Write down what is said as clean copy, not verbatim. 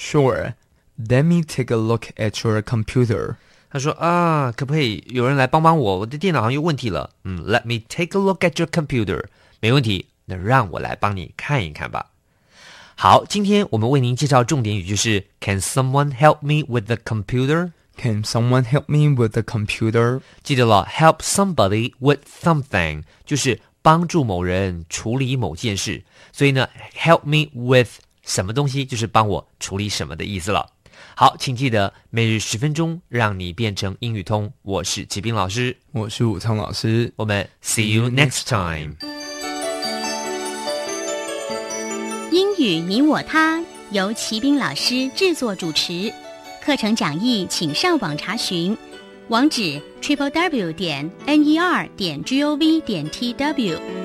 Sure. Let me take a look at your computer. 他说啊，可不可以有人来帮帮我？我的电脑好像有问题了。Let me take a look at your computer. 没问题，那让我来帮你看一看吧。好，今天我们为您介绍重点语句是 Can someone help me with the computer? Can someone help me with the computer? 记得了 help somebody with something 就是帮助某人处理某件事，所以呢 help me with 什么东西就是帮我处理什么的意思了。好，请记得每日10分钟让你变成英语通，我是齐斌老师， 我是武聪老师， 我们 see you next time。 英语你我他由齐斌老师制作主持，课程讲义请上网查询，网址 www.ner.gov.tw